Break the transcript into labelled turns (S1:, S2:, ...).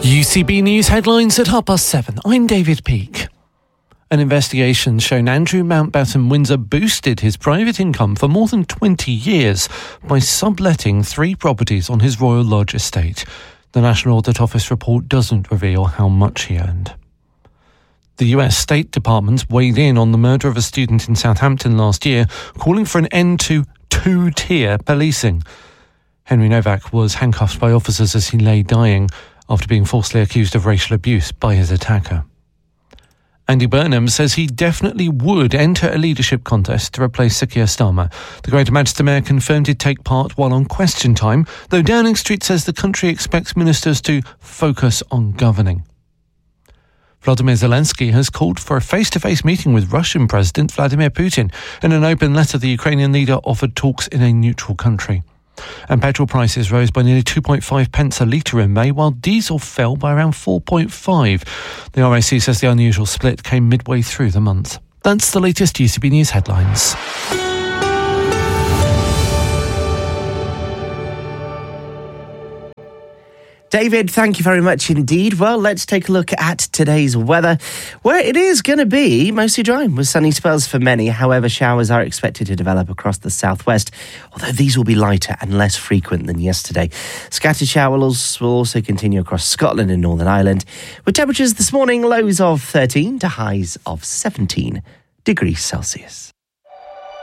S1: UCB News headlines at 7:30. I'm David Peake. An investigation shown Andrew Mountbatten Windsor boosted his private income for more than 20 years by subletting 3 properties on his Royal Lodge estate. The National Audit Office report doesn't reveal how much he earned. The US State Department weighed in on the murder of a student in Southampton last year, calling for an end to two-tier policing. Henry Novak was handcuffed by officers as he lay dying after being falsely accused of racial abuse by his attacker. Andy Burnham says he definitely would enter a leadership contest to replace Sir Keir Starmer. The Greater Manchester Mayor confirmed he'd take part while on Question Time, though Downing Street says the country expects ministers to focus on governing. Volodymyr Zelensky has called for a face-to-face meeting with Russian President Vladimir Putin. In an open letter, the Ukrainian leader offered talks in a neutral country. And petrol prices rose by nearly 2.5 pence a litre in May, while diesel fell by around 4.5. The RAC says the unusual split came midway through the month. That's the latest UCB News headlines.
S2: David, thank you very much indeed. Well, let's take a look at today's weather, where it is going to be mostly dry with sunny spells for many. However, showers are expected to develop across the southwest, although these will be lighter and less frequent than yesterday. Scattered showers will also continue across Scotland and Northern Ireland, with temperatures this morning lows of 13 to highs of 17 degrees Celsius.